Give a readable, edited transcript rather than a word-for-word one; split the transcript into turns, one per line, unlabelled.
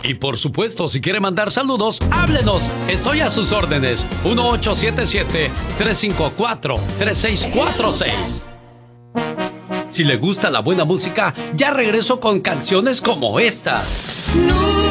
Y por supuesto, si quiere mandar saludos, háblenos. Estoy a sus órdenes. 1877-354-3646. Si le gusta la buena música, ya regreso con canciones como esta.
No.